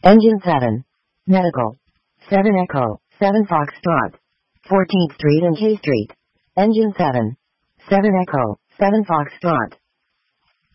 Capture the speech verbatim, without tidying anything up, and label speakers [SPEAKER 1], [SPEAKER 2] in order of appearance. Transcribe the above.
[SPEAKER 1] Engine seven. Medical. seven Echo, seven Foxtrot. fourteenth Street and K Street. Engine seven. seven Echo, seven Foxtrot.